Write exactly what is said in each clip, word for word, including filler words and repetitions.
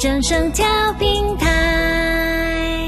正声调平台。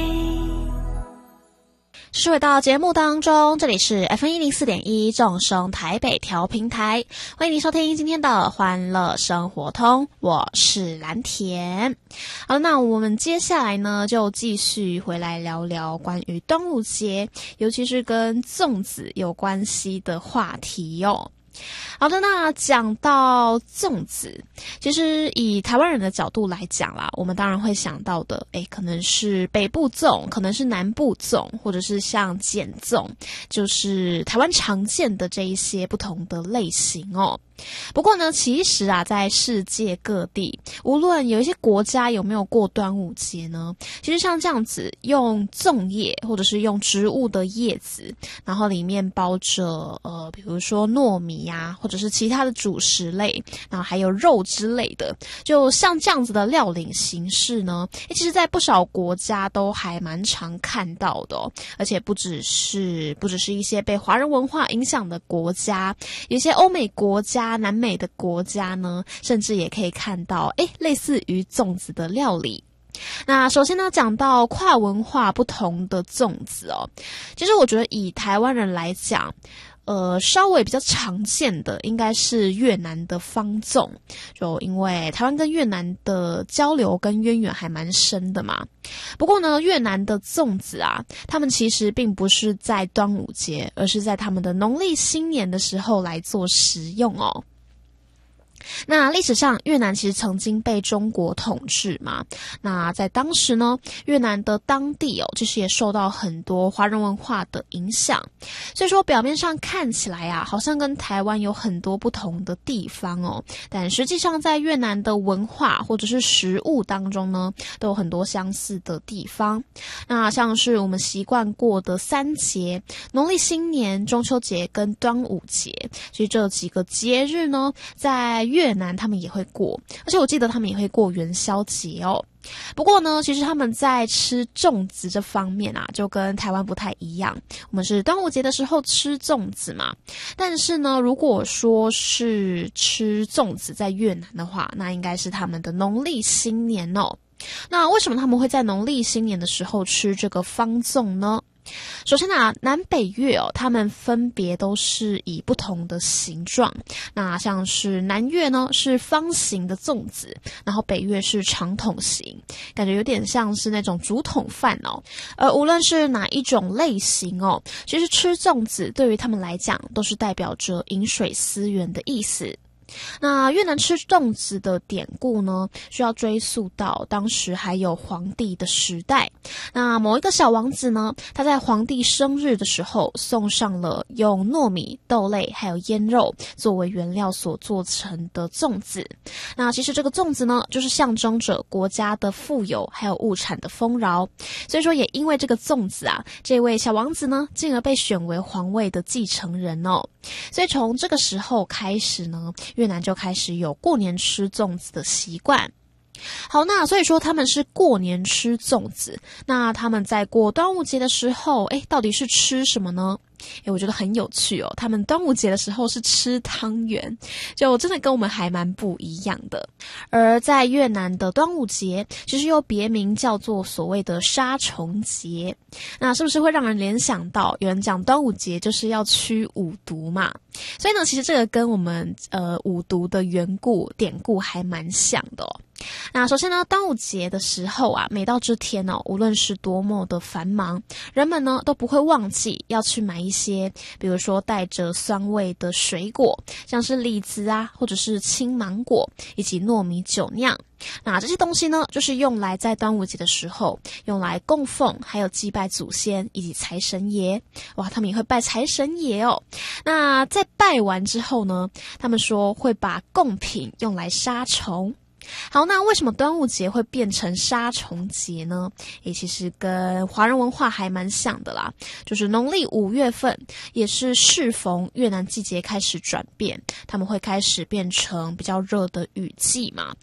是回到节目当中，这里是 F M 一零四点一正声台北调平台，欢迎您收听今天的欢乐生活通，我是蓝田。好，那我们接下来呢就继续回来聊聊关于端午节，尤其是跟粽子有关系的话题哦。好的，那讲到粽子，其实以台湾人的角度来讲啦，我们当然会想到的，诶，可能是北部粽，可能是南部粽，或者是像碱粽，就是台湾常见的这一些不同的类型哦。不过呢，其实啊，在世界各地，无论有一些国家有没有过端午节呢，其实像这样子用粽叶或者是用植物的叶子，然后里面包着呃，比如说糯米呀、啊，或者是其他的主食类，然后还有肉之类的，就像这样子的料理形式呢，其实在不少国家都还蛮常看到的哦，而且不只是不只是一些被华人文化影响的国家，有一些欧美国家。南美的国家呢，甚至也可以看到诶类似于粽子的料理。那首先呢，讲到跨文化不同的粽子哦，其实我觉得以台湾人来讲，呃，稍微比较常见的应该是越南的方粽，就因为台湾跟越南的交流跟渊源还蛮深的嘛。不过呢，越南的粽子啊，他们其实并不是在端午节，而是在他们的农历新年的时候来做食用哦。那历史上越南其实曾经被中国统治嘛，那在当时呢，越南的当地哦，其实也受到很多华人文化的影响，所以说表面上看起来啊，好像跟台湾有很多不同的地方哦，但实际上在越南的文化或者是食物当中呢，都有很多相似的地方。那像是我们习惯过的三节，农历新年、中秋节跟端午节，其实这几个节日呢，在越南他们也会过，而且我记得他们也会过元宵节哦。不过呢，其实他们在吃粽子这方面啊，就跟台湾不太一样。我们是端午节的时候吃粽子嘛，但是呢，如果说是吃粽子在越南的话，那应该是他们的农历新年哦。那为什么他们会在农历新年的时候吃这个方粽呢？首先啊，南北越哦，他们分别都是以不同的形状。那像是南越呢是方形的粽子，然后北越是长筒形，感觉有点像是那种竹筒饭哦。而无论是哪一种类型哦，其实吃粽子对于他们来讲都是代表着饮水思源的意思。那越南吃粽子的典故呢，需要追溯到当时还有皇帝的时代。那某一个小王子呢，他在皇帝生日的时候送上了用糯米、豆类还有腌肉作为原料所做成的粽子。那其实这个粽子呢，就是象征着国家的富有还有物产的丰饶。所以说也因为这个粽子啊，这位小王子呢，进而被选为皇位的继承人哦。所以从这个时候开始呢，越南就开始有过年吃粽子的习惯。好，那所以说他们是过年吃粽子，那他们在过端午节的时候，诶，到底是吃什么呢？诶，我觉得很有趣哦，他们端午节的时候是吃汤圆，就真的跟我们还蛮不一样的。而在越南的端午节，其实又别名叫做所谓的杀虫节，那是不是会让人联想到有人讲端午节就是要驱五毒嘛？所以呢，其实这个跟我们呃五毒的缘故典故还蛮像的哦。那首先呢，端午节的时候啊，每到这天哦，无论是多么的繁忙，人们呢都不会忘记要去买一些，比如说带着酸味的水果，像是李子啊，或者是青芒果，以及糯米酒酿。那这些东西呢，就是用来在端午节的时候用来供奉，还有祭拜祖先以及财神爷。哇，他们也会拜财神爷哦。那在拜完之后呢，他们说会把贡品用来杀虫。好，那为什么端午节会变成杀虫节呢？也其实跟华人文化还蛮像的啦，就是农历五月份也是适逢越南季节开始转变，他们会开始变成比较热的雨季嘛，